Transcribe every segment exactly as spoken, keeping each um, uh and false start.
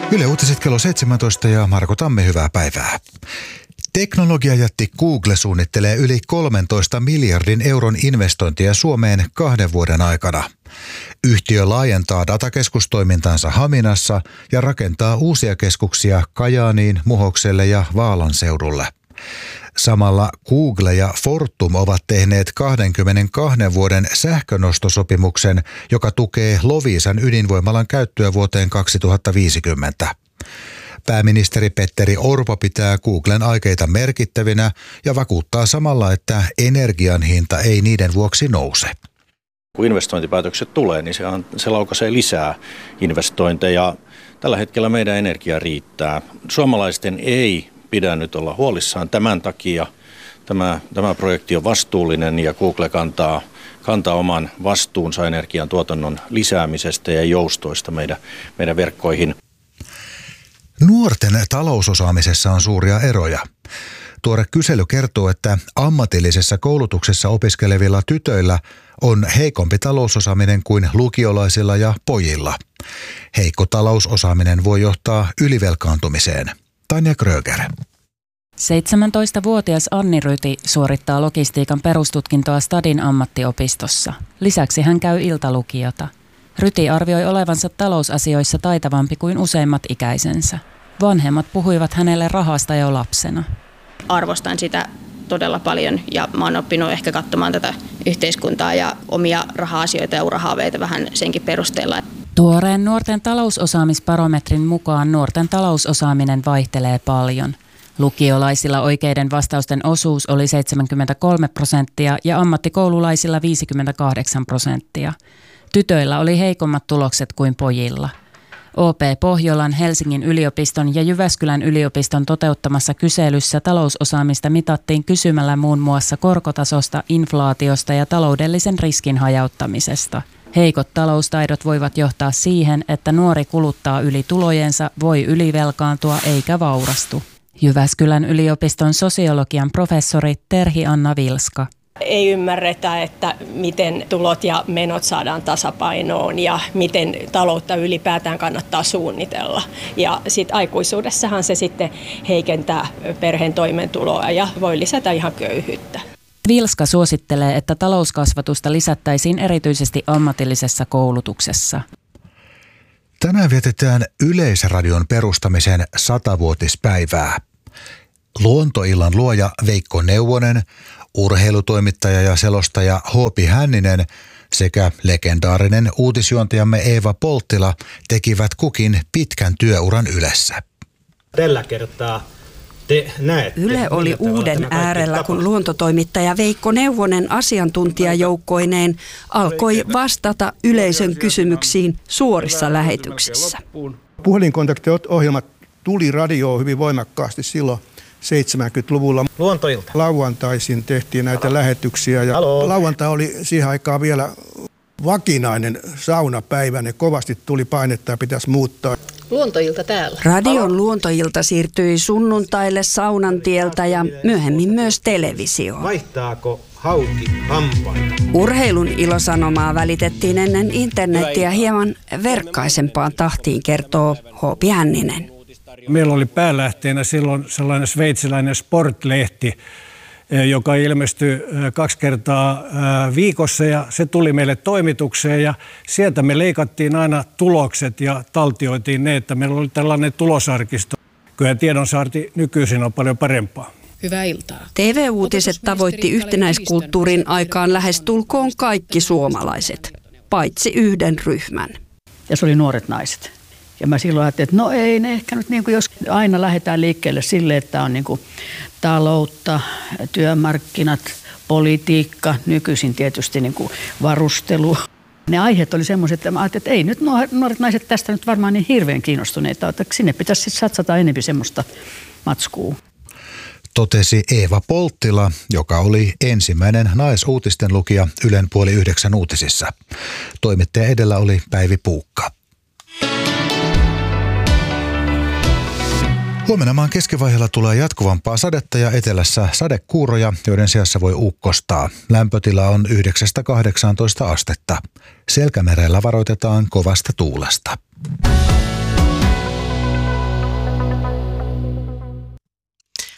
Yle Uutiset kello seitsemäntoista ja Marko Tamme, hyvää päivää. Teknologiajätti Google suunnittelee yli kolmentoista miljardin euron investointia Suomeen kahden vuoden aikana. Yhtiö laajentaa datakeskustoimintansa Haminassa ja rakentaa uusia keskuksia Kajaaniin, Muhokselle ja Vaalan seudulle. Samalla Google ja Fortum ovat tehneet kaksikymmentäkaksi vuoden sähkönostosopimuksen, joka tukee Loviisan ydinvoimalan käyttöä vuoteen kaksituhattaviisikymmentä. Pääministeri Petteri Orpo pitää Googlen aikeita merkittävinä ja vakuuttaa samalla, että energian hinta ei niiden vuoksi nouse. Kun investointipäätökset tulee, niin se, on, se laukaisee lisää investointeja. Tällä hetkellä meidän energia riittää. Suomalaisten ei pidä nyt olla huolissaan tämän takia. Tämä, tämä projekti on vastuullinen ja Google kantaa, kantaa oman vastuunsa energian tuotannon lisäämisestä ja joustoista meidän, meidän verkkoihin. Nuorten talousosaamisessa on suuria eroja. Tuore kysely kertoo, että ammatillisessa koulutuksessa opiskelevilla tytöillä on heikompi talousosaaminen kuin lukiolaisilla ja pojilla. Heikko talousosaaminen voi johtaa ylivelkaantumiseen. Tanja Kröger. seitsemäntoistavuotias Anni Ryti suorittaa logistiikan perustutkintoa Stadin ammattiopistossa. Lisäksi hän käy iltalukiota. Ryti arvioi olevansa talousasioissa taitavampi kuin useimmat ikäisensä. Vanhemmat puhuivat hänelle rahasta jo lapsena. Arvostan sitä todella paljon ja mä oon oppinut ehkä katsomaan tätä yhteiskuntaa ja omia raha-asioita ja urahaaveita vähän senkin perusteella. Tuoreen nuorten talousosaamisbarometrin mukaan nuorten talousosaaminen vaihtelee paljon. Lukiolaisilla oikeiden vastausten osuus oli seitsemänkymmentäkolme prosenttia ja ammattikoululaisilla viisikymmentäkahdeksan prosenttia. Tytöillä oli heikommat tulokset kuin pojilla. O P Pohjolan, Helsingin yliopiston ja Jyväskylän yliopiston toteuttamassa kyselyssä talousosaamista mitattiin kysymällä muun muassa korkotasosta, inflaatiosta ja taloudellisen riskin hajauttamisesta. Heikot taloustaidot voivat johtaa siihen, että nuori kuluttaa yli tulojensa, voi ylivelkaantua eikä vaurastu. Jyväskylän yliopiston sosiologian professori Terhi Anna Vilska. Ei ymmärretä, että miten tulot ja menot saadaan tasapainoon ja miten taloutta ylipäätään kannattaa suunnitella. Ja sitten aikuisuudessahan se sitten heikentää perheen toimeentuloa ja voi lisätä ihan köyhyyttä. Vilska suosittelee, että talouskasvatusta lisättäisiin erityisesti ammatillisessa koulutuksessa. Tänään vietetään Yleisradion perustamisen satavuotispäivää. Luontoillan luoja Veikko Neuvonen, urheilutoimittaja ja selostaja Hoopi Hänninen sekä legendaarinen uutisjuontajamme Eeva Polttila tekivät kukin pitkän työuran Ylessä. Tällä kertaa te näette, Yle oli uuden äärellä, kun luontotoimittaja Veikko Neuvonen asiantuntijajoukkoineen alkoi vastata yleisön kysymyksiin suorissa lähetyksissä. Puhelinkontaktiohjelmat tuli radioon hyvin voimakkaasti silloin seitsemänkymmentäluvulla. Luontoilta. Lauantaisin tehtiin näitä lähetyksiä ja Halo. Lauantai oli siihen aikaan vielä vakinainen saunapäivä. Ne kovasti tuli painetta ja pitäisi muuttaa. Luontoilta täällä. Radion Halo. Luontoilta siirtyi sunnuntaille Saunantieltä ja myöhemmin myös televisioon. Vaihtaako hauki hampaita? Urheilun ilosanomaa välitettiin ennen internetiä hieman verkkaisempaan tahtiin, kertoo Hoopi Hänninen. Meillä oli päälähteenä silloin sellainen sveitsiläinen sportlehti, joka ilmestyi kaksi kertaa viikossa ja se tuli meille toimitukseen ja sieltä me leikattiin aina tulokset ja taltioitiin ne, että meillä oli tällainen tulosarkisto. Kyllä tiedonsaanti nykyisin on paljon parempaa. Hyvää iltaa. T V-uutiset tavoitti yhtenäiskulttuurin aikaan lähestulkoon kaikki suomalaiset, paitsi yhden ryhmän. Ja se oli nuoret naiset. Ja mä silloin ajattelin, että no ei ne ehkä nyt, niin kuin jos aina lähdetään liikkeelle sille, että on niin kuin taloutta, työmarkkinat, politiikka, nykyisin tietysti niin kuin varustelu. Ne aiheet oli semmoiset, että mä ajattelin, että ei nyt nuoret naiset tästä nyt varmaan niin hirveän kiinnostuneita, että sinne pitäisi sitten satsata enemmän semmoista matskua. Totesi Eeva Polttila, joka oli ensimmäinen naisuutisten lukija Ylen puoli yhdeksän uutisissa. Toimittaja edellä oli Päivi Puukka. Huomenna maan keskivaiheella tulee jatkuvampaa sadetta ja etelässä sadekuuroja, joiden seassa voi ukkostaa. Lämpötila on yhdeksästä kahdeksaantoista astetta. Selkämerellä varoitetaan kovasta tuulesta.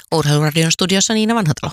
Urheiluradion studiossa Niina Vanhatalo.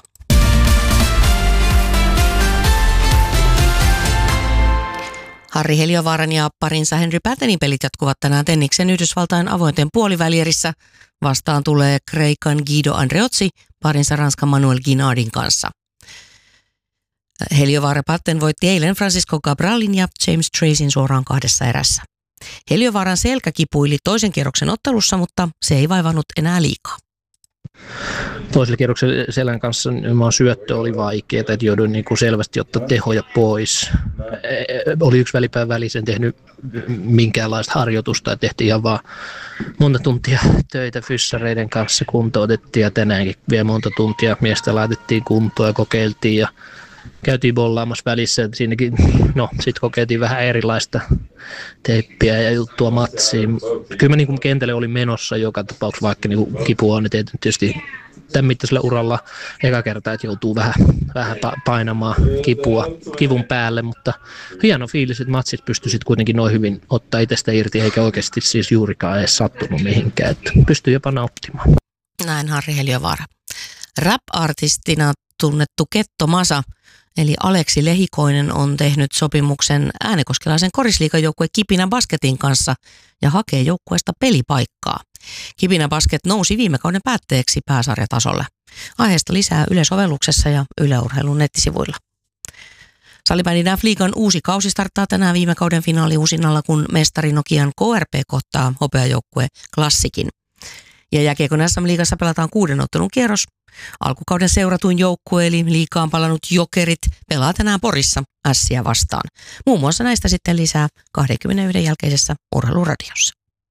Harri Heliövaaran ja parinsa Henry Pattenin pelit jatkuvat tänään Tenniksen Yhdysvaltain avointen puolivälierissä. Vastaan tulee Kreikan Guido Andreozzi parinsa Ranskan Manuel Guinardin kanssa. Heliovaara Patten voitti eilen Francisco Cabralin ja James Tracyn suoraan kahdessa erässä. Heliövaaran selkä kipuili toisen kierroksen ottelussa, mutta se ei vaivannut enää liikaa. Toisella kierroksella selän kanssa nimenomaan syöttö oli vaikeaa, että jouduin niin kuin selvästi ottaa tehoja pois. Oli yksi välipäivän välissä, en tehnyt minkäänlaista harjoitusta ja tehtiin ihan vaan monta tuntia töitä fyssareiden kanssa, kuntoutettiin ja tänäänkin vielä monta tuntia miestä laitettiin kuntoon ja kokeiltiin ja käytiin bollaamassa välissä. Siinäkin, no, sitten kokeiltiin vähän erilaista teippiä ja juttua matsiin. Kyllä mä niin kuin kentälle olin menossa joka tapauksessa, vaikka niin kuin kipu on, että tietysti tämän mittaisella uralla eka kertaa, että joutuu vähän, vähän painamaan kipua, kivun päälle, mutta hieno fiilis, että matsit pystyi kuitenkin noin hyvin ottaa itsestä irti, eikä oikeasti siis juurikaan edes sattunut mihinkään, että pystyy jopa nauttimaan. Näin Harri Heliövaara. Rap-artistina tunnettu Ketto Masa, eli Aleksi Lehikoinen, on tehnyt sopimuksen äänekoskelaisen korisliigan joukkue Kipinä Basketin kanssa ja hakee joukkueesta pelipaikkaa. Kipinä Basket nousi viime kauden päätteeksi pääsarjatasolle. Aiheesta lisää Yle-sovelluksessa ja Yle Urheilun nettisivuilla. Salibändi N F-liigan uusi kausi starttaa tänään viime kauden finaaliuusinnalla, kun mestari Nokian K R P kohtaa hopeajoukkue Klassikin. Ja jääkiekon S M-liigassa pelataan kuuden ottelun kierros. Alkukauden seuratuin joukkue eli liigaan palannut Jokerit pelaa tänään Porissa Ässiä vastaan. Muun muassa näistä sitten lisää kaksikymmentäyksi jälkeisessä Urheiluradiossa.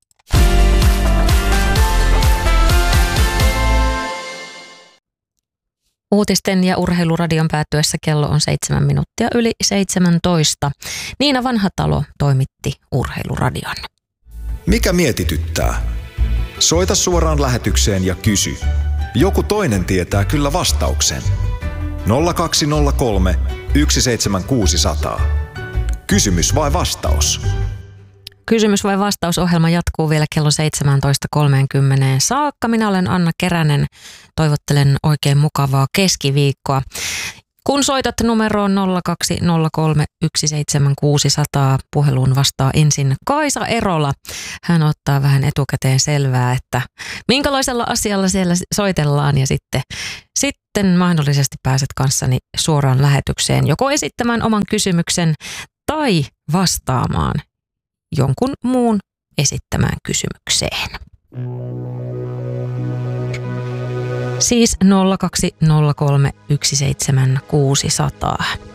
Uutisten ja Urheiluradion päättyessä kello on seitsemän minuuttia yli seitsemäntoista. Niina Vanhatalo toimitti Urheiluradion. Mikä mietityttää? Soita suoraan lähetykseen ja kysy. Joku toinen tietää kyllä vastauksen. nolla kaksi nolla kolme yksi seitsemän kuusi nolla nolla. Kysymys vai vastaus? Kysymys vai vastausohjelma jatkuu vielä kello seitsemäntoista kolmekymmentä saakka. Minä olen Anna Keränen. Toivottelen oikein mukavaa keskiviikkoa. Kun soitat numeroon nolla kaksi nolla kolme yksi seitsemän kuusi nolla nolla, puheluun vastaa ensin Kaisa Erola. Hän ottaa vähän etukäteen selvää, että minkälaisella asialla siellä soitellaan ja sitten, sitten mahdollisesti pääset kanssani suoraan lähetykseen joko esittämään oman kysymyksen tai vastaamaan jonkun muun esittämään kysymykseen. Siis nolla kaksi nolla kolme yksi seitsemän kuusi nolla nolla.